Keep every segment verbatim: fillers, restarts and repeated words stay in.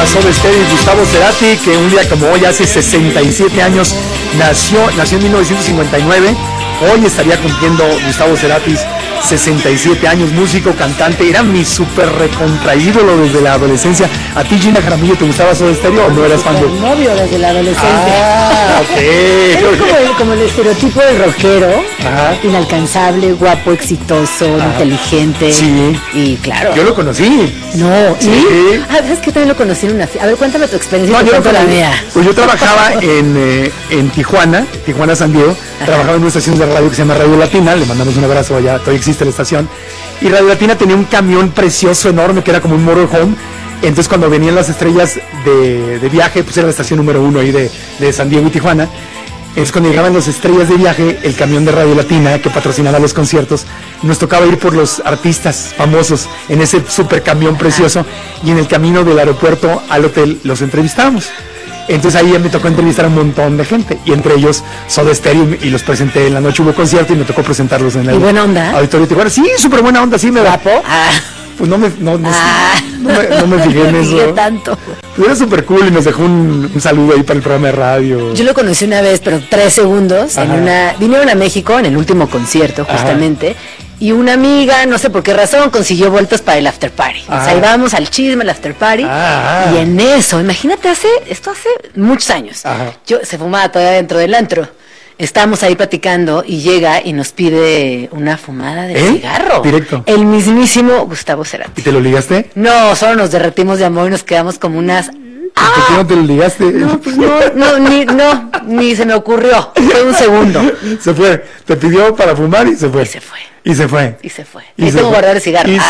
a Soda Stereo y Gustavo Cerati, que un día como hoy, hace sesenta y siete años, nació, nació en mil novecientos cincuenta y nueve. Hoy estaría cumpliendo Gustavo Cerati sesenta y siete años, músico, cantante, era mi súper recontraídolo desde la adolescencia. ¿A ti, Gina Jaramillo, te gustaba Soda Stereo o no eras fan de...? novio desde la adolescencia. Ah, ok. Es como el, como el estereotipo del rockero, Ajá. Inalcanzable, guapo, exitoso, Ajá. inteligente. Sí. Y claro. Yo lo conocí. No, Sí. ¿y? Ah, ¿sabes que también lo conocí en una fiesta? A ver, cuéntame tu experiencia. No, y te yo, cuento la mía. pues yo trabajaba en, eh, en Tijuana, Tijuana, San Diego. Ajá. Trabajaba en una estación de radio que se llama Radio Latina. Le mandamos un abrazo allá, todavía existe la estación. Y Radio Latina tenía un camión precioso, enorme, que era como un motorhome. Entonces cuando venían las estrellas de, de viaje, pues era la estación número uno ahí de, de San Diego y Tijuana. Entonces cuando llegaban las estrellas de viaje, el camión de Radio Latina, que patrocinaba los conciertos, nos tocaba ir por los artistas famosos en ese super camión precioso, y en el camino del aeropuerto al hotel los entrevistábamos. Entonces ahí me tocó entrevistar a un montón de gente, y entre ellos Soda Stereo, y los presenté en la noche, hubo concierto y me tocó presentarlos en el ¿Y buena onda? Auditorio Tijuana. Sí, súper buena onda, sí me da. ¿Guapo? Ah. Pues no me, no, no, Ah. no me, no me fijé en No me eso. fijé tanto. Pero era súper cool y nos dejó un, un saludo ahí para el programa de radio. Yo lo conocí una vez, pero tres segundos, en Ajá. una... Vinieron a México en el último concierto, justamente, Ajá. y una amiga, no sé por qué razón, consiguió vueltos para el after party. O Ajá. sea, íbamos al chisme, al after party, Ajá. y en eso, imagínate, hace, esto hace muchos años. Ajá. Yo se fumaba todavía dentro del antro. Estábamos ahí platicando y llega y nos pide una fumada de ¿Eh? cigarro. Directo. El mismísimo Gustavo Cerati. ¿Y te lo ligaste? No, solo nos derretimos de amor y nos quedamos como unas... ¿Por qué no te lo ligaste? No, pues no, no, ni, no, ni se me ocurrió. Fue un segundo. Se fue, te pidió para fumar y se fue. Y se fue. Y se fue. Y se fue. Y Y se tengo fue. guardar el cigarro. Y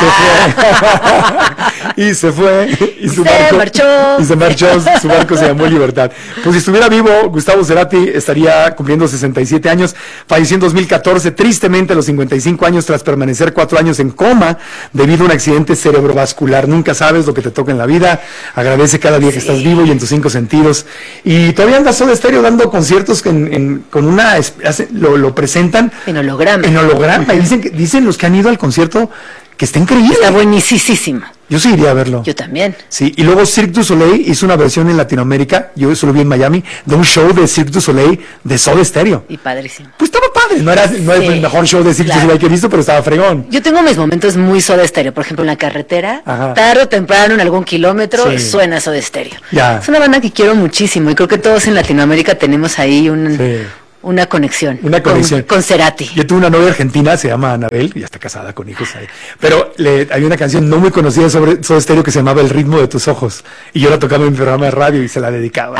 Ah. se fue. Y se fue. Y su Se barco, marchó. Y se marchó. Su barco se llamó Libertad. Pues si estuviera vivo, Gustavo Cerati estaría cumpliendo sesenta y siete años. Falleció en dos mil catorce, tristemente a los cincuenta y cinco años, tras permanecer cuatro años en coma debido a un accidente cerebrovascular. Nunca sabes lo que te toca en la vida. Agradece cada día que Sí. estás vivo y en tus cinco sentidos. Y todavía anda Soda Stereo dando conciertos en, en, con una... hace- Lo, lo presentan En holograma. en holograma. Y dicen, que, dicen los que han ido al concierto que está increíble. Está buenísimo. Yo sí iría a verlo. Yo también. Sí, y luego Cirque du Soleil hizo una versión en Latinoamérica, yo eso lo vi en Miami, de un show de Cirque du Soleil de Soda Stereo. Y padrísimo. Pues estaba padre, no era, no Sí, era el mejor show de Cirque claro. du Soleil que he visto, pero estaba fregón. Yo tengo mis momentos muy Soda Stereo. Por ejemplo, en la carretera, Ajá. tarde o temprano, en algún kilómetro, Sí. suena Soda Stereo. Ya. Es una banda que quiero muchísimo y creo que todos en Latinoamérica tenemos ahí un, Sí. una conexión. Una con- conexión. Con, Cerati. Yo tuve una novia argentina, se llama Anabel, y ya está casada con hijos ahí. Pero le, había una canción no muy conocida sobre Soda Stereo que se llamaba El ritmo de tus ojos. Y yo la tocaba en mi programa de radio y se la dedicaba.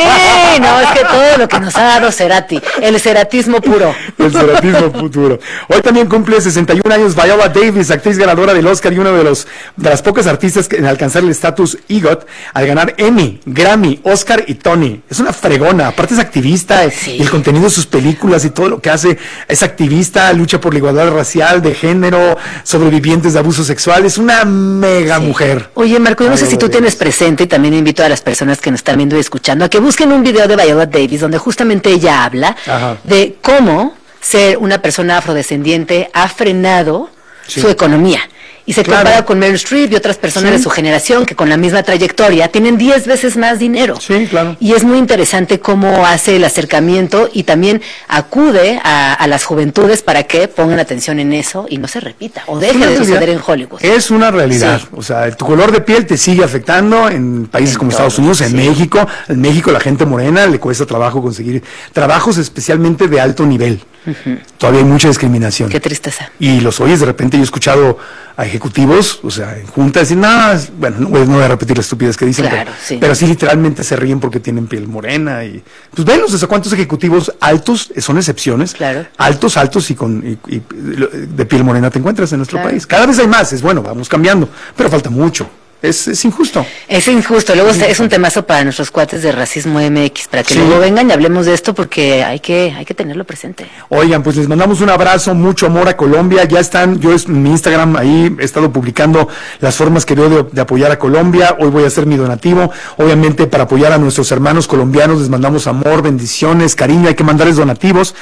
Ay, no, es que todo lo que nos ha dado Cerati, el ceratismo puro. El ceratismo futuro. Hoy también cumple sesenta y un años Viola Davis, actriz ganadora del Oscar y una de los de las pocas artistas que en alcanzar el estatus EGOT al ganar Emmy, Grammy, Oscar y Tony. Es una fregona, aparte es activista, Sí. y el contenido de sus películas y todo lo que hace, es activista, lucha por la igualdad racial, de género, sobrevivientes de abuso sexual, es una mega Sí. mujer. Oye, Marco, yo no sé Viola si tú Davis. tienes presente, y también invito a las personas que nos están viendo y escuchando a que busquen un video de Viola Davis donde justamente ella habla Ajá. de cómo ser una persona afrodescendiente ha frenado Sí. su economía. Y se Claro. compara con Meryl Streep y otras personas Sí. de su generación que con la misma trayectoria tienen diez veces más dinero. Sí, claro. Y es muy interesante cómo hace el acercamiento y también acude a, a las juventudes para que pongan atención en eso y no se repita o deje Una de realidad. suceder en Hollywood. Es una realidad. Sí. O sea, tu color de piel te sigue afectando en países En como todo, Estados Unidos, en sí. México. En México la gente morena le cuesta trabajo conseguir trabajos especialmente de alto nivel. Todavía hay mucha discriminación. Qué tristeza. Y los oyes, de repente yo he escuchado a ejecutivos, o sea, en juntas, decir, no, es- bueno, no voy, no voy a repetir la estupidez que dicen, Claro, pero, sí. pero sí literalmente se ríen porque tienen piel morena. Y pues velos, o sea, cuántos ejecutivos altos, eh, son excepciones, Claro. altos, altos y con y- y de piel morena te encuentras en nuestro Claro. país. Cada vez hay más, es bueno, vamos cambiando, pero falta mucho. Es, es injusto. Es injusto, luego es un temazo para nuestros cuates de Racismo M X, para que Sí. luego vengan y hablemos de esto porque hay que, hay que tenerlo presente. Oigan, pues les mandamos un abrazo, mucho amor a Colombia. Ya están, yo es- en mi Instagram ahí he estado publicando las formas que veo de, de apoyar a Colombia. Hoy voy a hacer mi donativo. Obviamente para apoyar a nuestros hermanos colombianos les mandamos amor, bendiciones, cariño. Hay que mandarles donativos.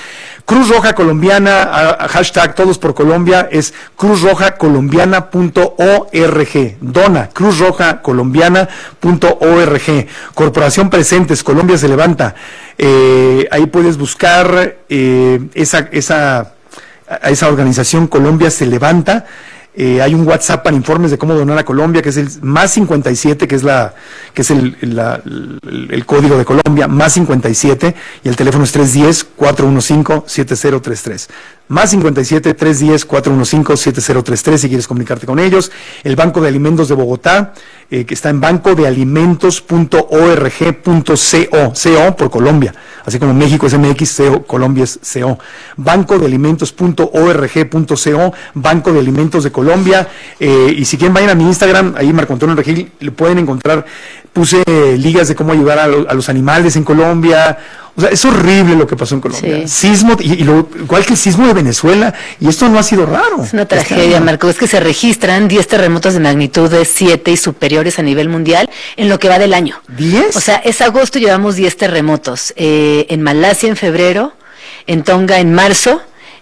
Cruz Roja Colombiana, a, a hashtag Todos por Colombia, es cruz roja colombiana punto org. Dona, cruz roja colombiana punto org. Corporación Presentes, Colombia se levanta. Eh, ahí puedes buscar eh, esa, esa, a esa organización Colombia se levanta. Eh, hay un WhatsApp para informes de cómo donar a Colombia, que es el más cincuenta y siete, que es la que es el, la, el, el código de Colombia, más cincuenta y siete, y el teléfono es tres uno cero, cuatro uno cinco, siete cero tres tres. Más cincuenta y siete, tres uno cero, cuatro uno cinco, siete cero tres tres, si quieres comunicarte con ellos. El Banco de Alimentos de Bogotá, eh, que está en banco de alimentos punto org punto co, co por Colombia, así como México es M X, CO, Colombia es C O. Banco de alimentos punto org punto co, Banco de Alimentos de Colombia. Eh, y si quieren, vayan a mi Instagram, ahí Marco Antonio Regil, le pueden encontrar, puse eh, ligas de cómo ayudar a, lo, a los animales en Colombia. O sea, es horrible lo que pasó en Colombia. Sí. Sismo, y, y lo, igual que el sismo de Venezuela, y esto no ha sido raro. Es una tragedia, Marco. Es que se registran diez terremotos de magnitud de siete y superiores a nivel mundial en lo que va del año. ¿diez? O sea, es agosto, llevamos diez terremotos. Eh, en Malasia en febrero, en Tonga en marzo,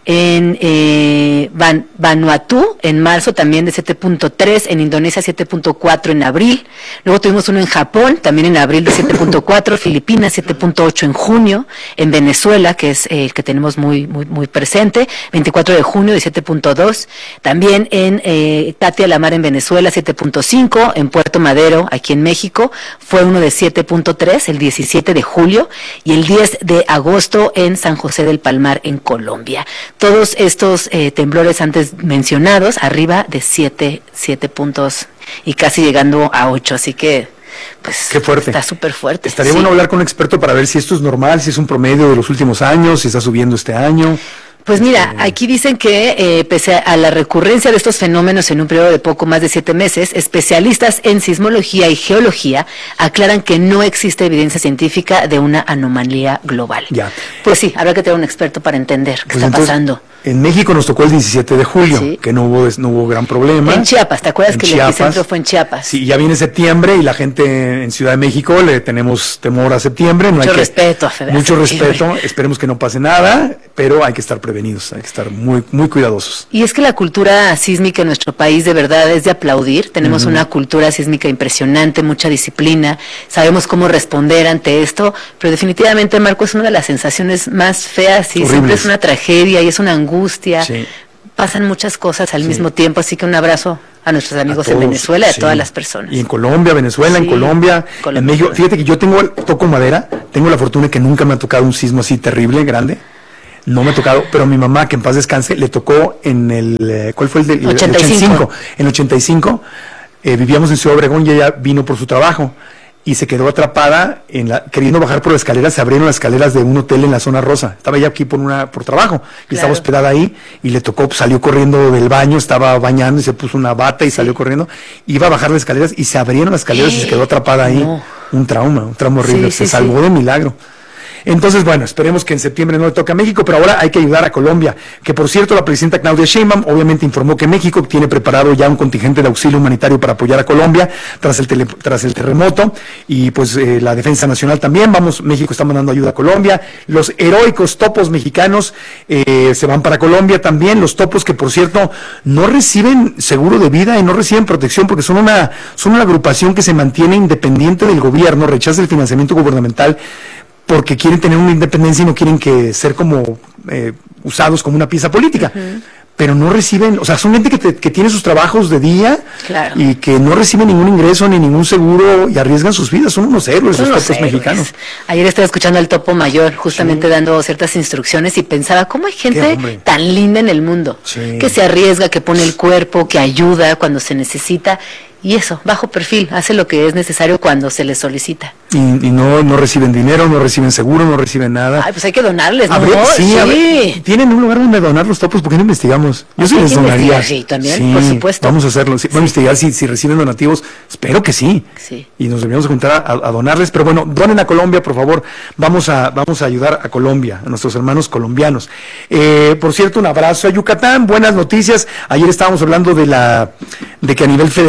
en eh, Van, Vanuatu en marzo también de siete punto tres, en Indonesia siete punto cuatro en abril, luego tuvimos uno en Japón también en abril de siete punto cuatro, Filipinas siete punto ocho en junio, en Venezuela, que es eh, el que tenemos muy muy muy presente, veinticuatro de junio de siete punto dos, también en eh, Tatia la Mar en Venezuela siete punto cinco, en Puerto Madero aquí en México fue uno de siete punto tres el diecisiete de julio y el diez de agosto en San José del Palmar en Colombia. Todos estos eh, temblores antes mencionados, arriba de siete, siete puntos y casi llegando a ocho, así que pues qué fuerte. Está súper fuerte. Estaría sí. bueno hablar con un experto para ver si esto es normal, si es un promedio de los últimos años, si está subiendo este año. Pues mira, aquí dicen que eh, pese a la recurrencia de estos fenómenos en un periodo de poco más de siete meses, especialistas en sismología y geología aclaran que no existe evidencia científica de una anomalía global. Ya. Pues sí, habrá que tener un experto para entender qué Pues está entonces, pasando. En México nos tocó el diecisiete de julio, Sí. que no hubo, no hubo gran problema. En Chiapas, ¿te acuerdas En que Chiapas. el epicentro fue en Chiapas? Sí, ya viene septiembre y la gente en Ciudad de México le tenemos temor a septiembre. No Mucho hay que, respeto a febrero. Mucho respeto, esperemos que no pase nada, pero hay que estar prevenidos, hay que estar muy, muy cuidadosos. Y es que la cultura sísmica en nuestro país de verdad es de aplaudir. Tenemos uh-huh. una cultura sísmica impresionante, mucha disciplina, sabemos cómo responder ante esto, pero definitivamente, Marco, es una de las sensaciones más feas y siempre es una tragedia y es una angustia. Sí. Pasan muchas cosas al sí. mismo tiempo, así que un abrazo a nuestros amigos a todos, en Venezuela, sí. a todas las personas. Y en Colombia, Venezuela, sí. en Colombia, Colombia, en México. Fíjate que yo tengo, toco madera, tengo la fortuna de que nunca me ha tocado un sismo así terrible, grande. No me ha tocado, pero a mi mamá, que en paz descanse, le tocó en el, ¿cuál fue el del ochenta y cinco? ochenta y cinco. En el ochenta y cinco, eh, vivíamos en Ciudad Obregón y ella vino por su trabajo. Y se quedó atrapada en la, queriendo bajar por la escalera, se abrieron las escaleras de un hotel en la zona rosa. Estaba ella aquí por una, por trabajo, y claro. estaba hospedada ahí, y le tocó, salió corriendo del baño, estaba bañando y se puso una bata y sí. salió corriendo, iba a bajar las escaleras y se abrieron las escaleras eh, y se quedó atrapada ahí. No. Un trauma, un trauma horrible, sí, se sí, salvó sí. de milagro. Entonces, bueno, esperemos que en septiembre no le toque a México, pero ahora hay que ayudar a Colombia, que por cierto la presidenta Claudia Sheinbaum obviamente informó que México tiene preparado ya un contingente de auxilio humanitario para apoyar a Colombia tras el, tele, tras el terremoto, y pues eh, la Defensa Nacional también, vamos, México está mandando ayuda a Colombia, los heroicos topos mexicanos eh, se van para Colombia también, los topos que por cierto no reciben seguro de vida y no reciben protección porque son una, son una agrupación que se mantiene independiente del gobierno, rechaza el financiamiento gubernamental, porque quieren tener una independencia y no quieren que ser como eh, usados como una pieza política. Uh-huh. Pero no reciben, o sea, son gente que, te, que tiene sus trabajos de día claro. y que no reciben ningún ingreso ni ningún seguro y arriesgan sus vidas. Son unos héroes son los topos mexicanos. Ayer estaba escuchando al Topo Mayor justamente sí. dando ciertas instrucciones y pensaba, ¿cómo hay gente tan linda en el mundo? Sí. Que se arriesga, que pone el cuerpo, que ayuda cuando se necesita. Y eso, bajo perfil, hace lo que es necesario cuando se les solicita. Y, y no no reciben dinero, no reciben seguro, no reciben nada. Ay, pues hay que donarles, ¿no? Ver, sí, sí. Ver, ¿tienen un lugar donde donar los topos? ¿Por qué no investigamos? Yo sí les donaría. Sí, también, sí, por supuesto. Vamos a hacerlo. Sí, sí. Vamos a investigar si, si reciben donativos. Espero que sí. Sí. Y nos deberíamos juntar a, a donarles. Pero bueno, donen a Colombia, por favor. Vamos a vamos a ayudar a Colombia, a nuestros hermanos colombianos. Eh, por cierto, un abrazo a Yucatán. Buenas noticias. Ayer estábamos hablando de la de que a nivel federal el gobierno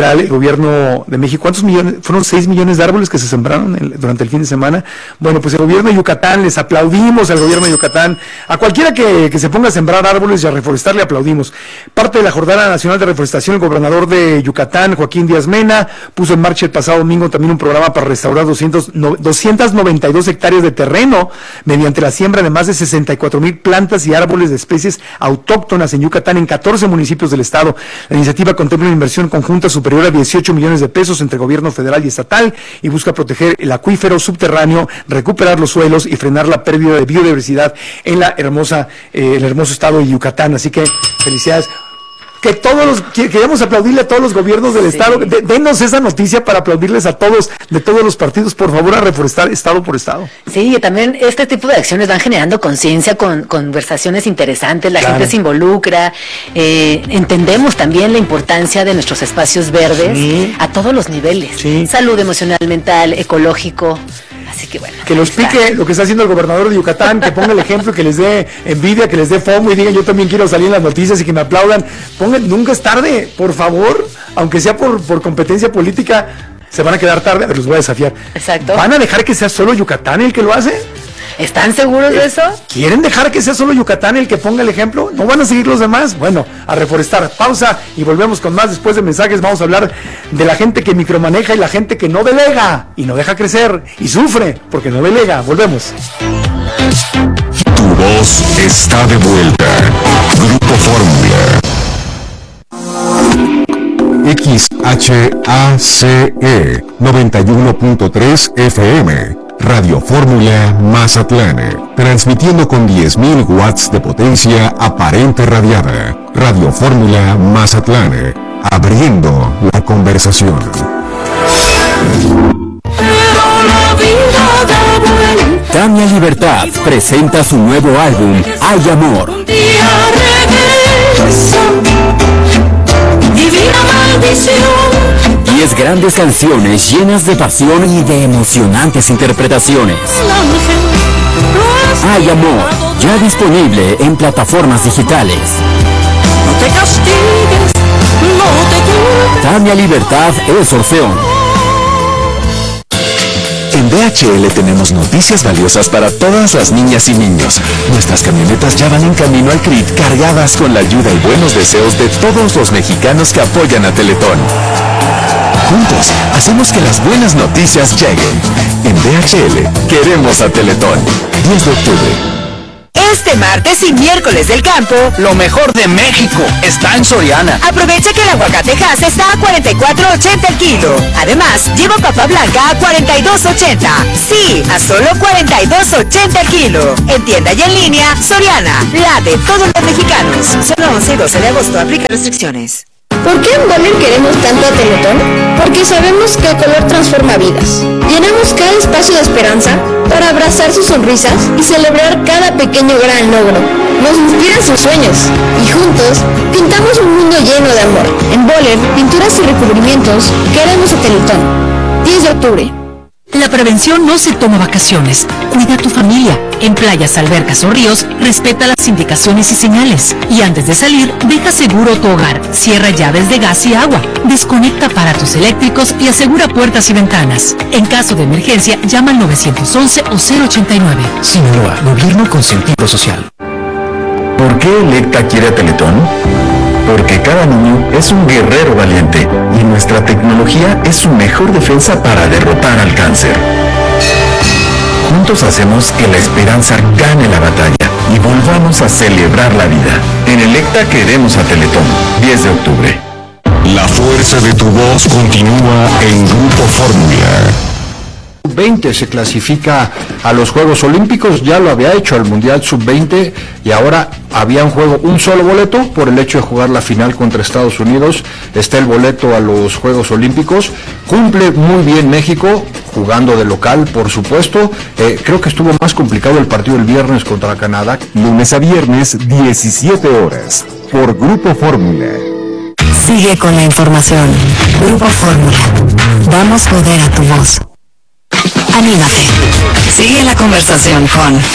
gobierno de México. ¿Cuántos millones? Fueron seis millones de árboles que se sembraron el, durante el fin de semana. Bueno, pues el gobierno de Yucatán, les aplaudimos al gobierno de Yucatán. A cualquiera que, que se ponga a sembrar árboles y a reforestar, le aplaudimos. Parte de la Jornada Nacional de Reforestación, el gobernador de Yucatán, Joaquín Díaz Mena, puso en marcha el pasado domingo también un programa para restaurar doscientas noventa y dos hectáreas de terreno mediante la siembra de más de sesenta y cuatro mil plantas y árboles de especies autóctonas en Yucatán en catorce municipios del estado. La iniciativa contempla una inversión conjunta superior a dieciocho millones de pesos entre gobierno federal y estatal y busca proteger el acuífero subterráneo, recuperar los suelos y frenar la pérdida de biodiversidad en la hermosa, eh, el hermoso estado de Yucatán. Así que felicidades. Que todos los, que, queremos aplaudirle a todos los gobiernos del sí. estado, de, denos esa noticia para aplaudirles a todos, de todos los partidos, por favor, a reforestar estado por estado. Sí, y también este tipo de acciones van generando conciencia con conversaciones interesantes, la claro. gente se involucra, eh, entendemos también la importancia de nuestros espacios verdes sí. a todos los niveles, sí. salud emocional, mental, ecológico. Así que bueno. Que lo explique lo que está haciendo el gobernador de Yucatán, que ponga el ejemplo, que les dé envidia, que les dé fomo y digan yo también quiero salir en las noticias y que me aplaudan. Pongan, nunca es tarde, por favor, aunque sea por, por competencia política, se van a quedar tarde, a ver, los voy a desafiar. Exacto. ¿Van a dejar que sea solo Yucatán el que lo hace? ¿Están seguros de eso? ¿Quieren dejar que sea solo Yucatán el que ponga el ejemplo? ¿No van a seguir los demás? Bueno, a reforestar. Pausa y volvemos con más después de mensajes. Vamos a hablar de la gente que micromaneja y la gente que no delega y no deja crecer y sufre porque no delega. Volvemos. Tu voz está de vuelta. Grupo Fórmula. X H A C E noventa y uno punto tres F M. Radio Fórmula Mazatlán, transmitiendo con diez mil watts de potencia aparente radiada. Radio Fórmula Mazatlán, abriendo la conversación. Tania Libertad presenta su nuevo álbum, Hay Amor. Divina maldición. Diez grandes canciones llenas de pasión y de emocionantes interpretaciones. Hay Amor, ya disponible en plataformas digitales. No te castigues, no te culpes. Tania Libertad es Orfeón. En D H L tenemos noticias valiosas para todas las niñas y niños. Nuestras camionetas ya van en camino al C R I T cargadas con la ayuda y buenos deseos de todos los mexicanos que apoyan a Teletón. Juntos, hacemos que las buenas noticias lleguen. En D H L, queremos a Teletón. diez de octubre. Este martes y miércoles del campo, lo mejor de México está en Soriana. Aprovecha que el aguacate Hass está a cuarenta y cuatro ochenta el kilo. Además, lleva papa blanca a cuarenta y dos ochenta. Sí, a solo cuarenta y dos ochenta el kilo. En tienda y en línea, Soriana, la de todos los mexicanos. Solo once y doce de agosto, aplica restricciones. ¿Por qué en Boller queremos tanto a Teletón? Porque sabemos que el color transforma vidas. Llenamos cada espacio de esperanza para abrazar sus sonrisas y celebrar cada pequeño gran logro. Nos inspiran sus sueños y juntos pintamos un mundo lleno de amor. En Boller, pinturas y recubrimientos, queremos a Teletón. diez de octubre. La prevención no se toma vacaciones. Cuida a tu familia. En playas, albercas o ríos, respeta las indicaciones y señales. Y antes de salir, deja seguro tu hogar. Cierra llaves de gas y agua. Desconecta aparatos eléctricos y asegura puertas y ventanas. En caso de emergencia, llama al nueve once o cero ochenta y nueve. Sinaloa, gobierno con sentido social. ¿Por qué Electa quiere a Teletón? Porque cada niño es un guerrero valiente y nuestra tecnología es su mejor defensa para derrotar al cáncer. Juntos hacemos que la esperanza gane la batalla y volvamos a celebrar la vida. En Electa queremos a Teletón. diez de octubre. La fuerza de tu voz continúa en Grupo Fórmula. veinte se clasifica a los Juegos Olímpicos, ya lo había hecho al Mundial sub veinte y ahora había en juego un solo boleto por el hecho de jugar la final contra Estados Unidos. Está el boleto a los Juegos Olímpicos, cumple muy bien México, jugando de local por supuesto. Eh, creo que estuvo más complicado el partido el viernes contra Canadá. Lunes a viernes, diecisiete horas, por Grupo Fórmula. Sigue con la información. Grupo Fórmula. Damos poder a tu voz. Anímate. Sigue la conversación con